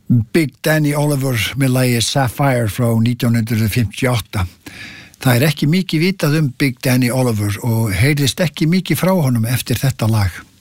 Big Danny Oliver með lagið Sapphire frá 1958. Það ekki mikið vitað Big Danny Oliver og heyrðist ekki mikið frá honum eftir þetta lag.